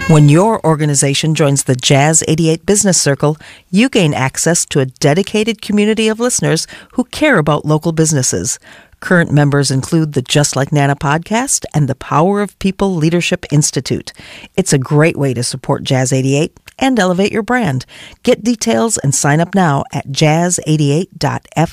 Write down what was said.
When your organization joins the Jazz 88 Business Circle, you gain access to a dedicated community of listeners who care about local businesses. Current members include the Just Like Nana podcast and the Power of People Leadership Institute. It's a great way to support Jazz 88 and elevate your brand. Get details and sign up now at jazz88.fm.